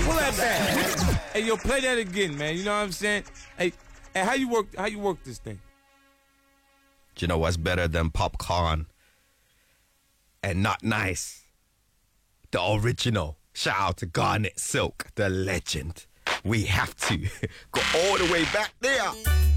Pull that back. Hey, yo, play that again, man. You know what I'm saying? Hey, how you work this thing? Do you know what's better than popcorn and not nice? The original. Shout out to Garnet Silk, the legend. We have to go all the way back there.